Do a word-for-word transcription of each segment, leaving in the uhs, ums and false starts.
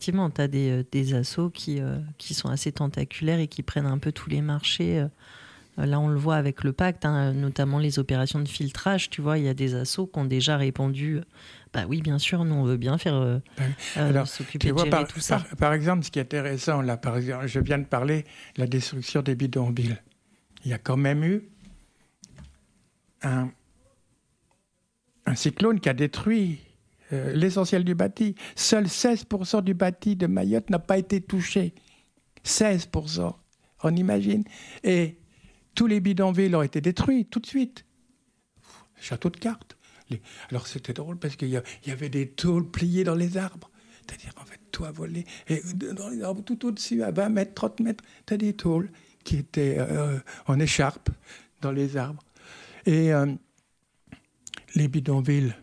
effectivement, tu as des, des assos qui, euh, qui sont assez tentaculaires et qui prennent un peu tous les marchés. Euh, là, on le voit avec le pacte, hein, notamment les opérations de filtrage. Tu vois, il y a des assos qui ont déjà répondu bah oui, bien sûr, nous, on veut bien faire euh, Alors, euh, s'occuper tu vois, de gérer par, tout ça. Par, par exemple, ce qui est intéressant, là, par exemple, je viens de parler de la destruction des bidonvilles. Il y a quand même eu un, un cyclone qui a détruit euh, l'essentiel du bâti. Seuls seize pour cent du bâti de Mayotte n'a pas été touché. seize pour cent, on imagine. Et tous les bidonvilles ont été détruits tout de suite. Château de cartes. Les... Alors c'était drôle parce qu'il y, a, il y avait des tôles pliées dans les arbres. C'est-à-dire en fait tout a volé. Et dans les arbres tout au-dessus, à vingt mètres, trente mètres, tu as des tôles qui étaient euh, en écharpe dans les arbres. Et euh, les bidonvilles,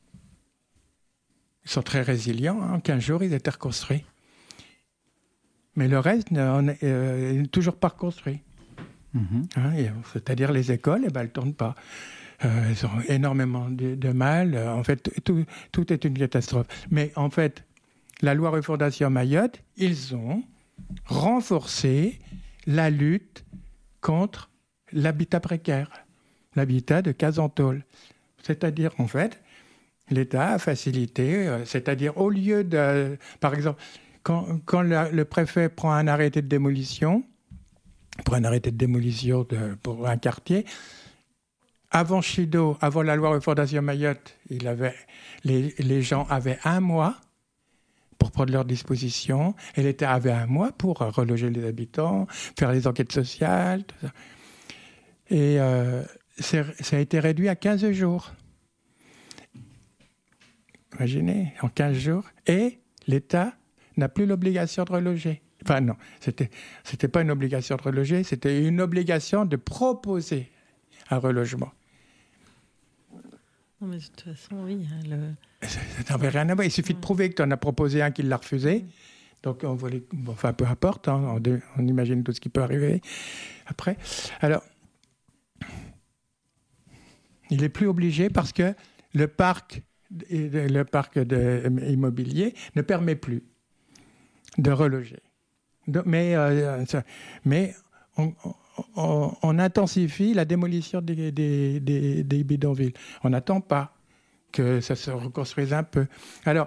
ils sont très résilients. Hein. En quinze jours, ils étaient reconstruits. Mais le reste n'est euh, toujours pas reconstruit. Mm-hmm. Hein, et, c'est-à-dire les écoles, eh ben, elles ne tournent pas. Euh, elles ont énormément de, de mal. En fait, tout, tout est une catastrophe. Mais en fait, la loi refondation Mayotte, ils ont renforcé la lutte contre l'habitat précaire, l'habitat de case en tôle. C'est-à-dire, en fait, l'État a facilité, euh, c'est-à-dire au lieu de... Par exemple, quand, quand la, le préfet prend un arrêté de démolition, pour un arrêté de démolition de, pour un quartier, avant Chido, avant la loi refondation Mayotte, il avait, les, les gens avaient un mois pour prendre leurs dispositions, et l'État avait un mois pour reloger les habitants, faire les enquêtes sociales, tout ça. Et euh, c'est, ça a été réduit à quinze jours. Imaginez, en quinze jours. Et l'État n'a plus l'obligation de reloger. Enfin non, c'était, c'était pas une obligation de reloger, c'était une obligation de proposer un relogement. Non, mais de toute façon, oui. Le... Ça n'avait rien à voir. Il suffit de prouver que tu en as proposé un qui l'a refusé. Donc, on voit les... bon, enfin, peu importe, hein, on, de... on imagine tout ce qui peut arriver après. Alors, il n'est plus obligé parce que le parc, le parc de... immobilier ne permet plus de reloger. De... Mais, euh, ça... mais on... On, on intensifie la démolition des, des, des, des bidonvilles. On n'attend pas que ça se reconstruise un peu. Alors,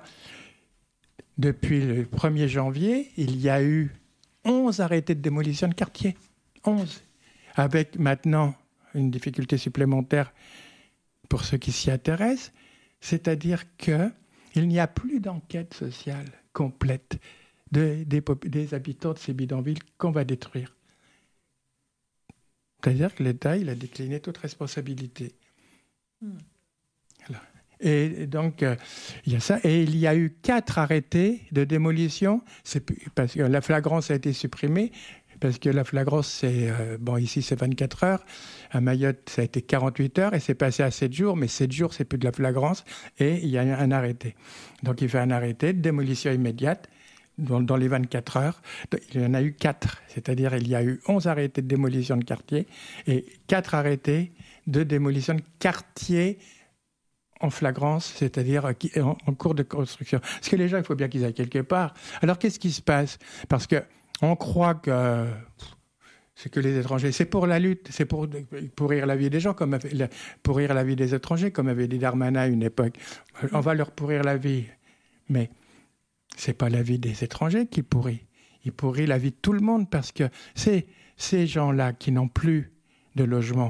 depuis le premier janvier, il y a eu onze arrêtés de démolition de quartier. onze. Avec maintenant une difficulté supplémentaire pour ceux qui s'y intéressent, c'est-à-dire qu'il n'y a plus d'enquête sociale complète de, des, des habitants de ces bidonvilles qu'on va détruire. C'est-à-dire que l'État, il a décliné toute responsabilité. Mmh. Alors, et donc, euh, il y a ça. Et il y a eu quatre arrêtés de démolition. C'est parce que la flagrance a été supprimée. Parce que la flagrance, c'est... Euh, bon, ici, c'est vingt-quatre heures. À Mayotte, ça a été quarante-huit heures. Et c'est passé à sept jours. Mais sept jours, c'est plus de la flagrance. Et il y a un arrêté. Donc, il fait un arrêté de démolition immédiate. Dans, dans les vingt-quatre heures, il y en a eu quatre. C'est-à-dire il y a eu onze arrêtés de démolition de quartier et quatre arrêtés de démolition de quartier en flagrance, c'est-à-dire en, en cours de construction. Parce que les gens, il faut bien qu'ils aillent quelque part. Alors, qu'est-ce qui se passe ? Parce qu'on croit que c'est que les étrangers. C'est pour la lutte, c'est pour pourrir la vie des gens, comme avait, pourrir la vie des étrangers, comme avait dit Darmanin à une époque. On va leur pourrir la vie. Mais c'est pas la vie des étrangers qui pourrit. Il pourrit la vie de tout le monde parce que c'est ces gens-là qui n'ont plus de logement.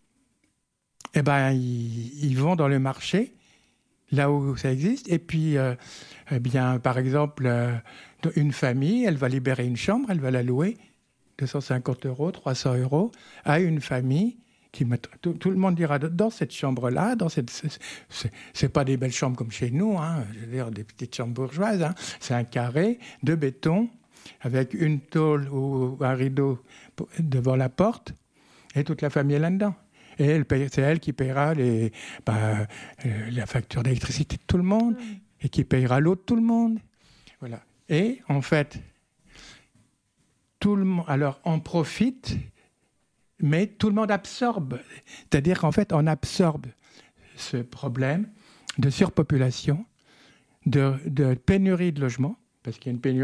Eh ben, ils, ils vont dans le marché, là où ça existe, et puis, euh, eh bien, par exemple, euh, une famille, elle va libérer une chambre, elle va la louer deux cent cinquante euros, trois cents euros à une famille. Qui met, tout, tout le monde dira dans cette chambre-là, dans cette, c'est, c'est, c'est pas des belles chambres comme chez nous, hein, je veux dire des petites chambres bourgeoises, hein, c'est un carré de béton avec une tôle ou un rideau devant la porte et toute la famille est là-dedans. Et elle paye, c'est elle qui paiera les, bah, euh, la facture d'électricité de tout le monde et qui paiera l'eau de tout le monde. Voilà. Et en fait, tout le monde, alors on profite. Mais tout le monde absorbe. C'est-à-dire qu'en fait, on absorbe ce problème de surpopulation, de, de pénurie de logements, parce qu'il y a une pénurie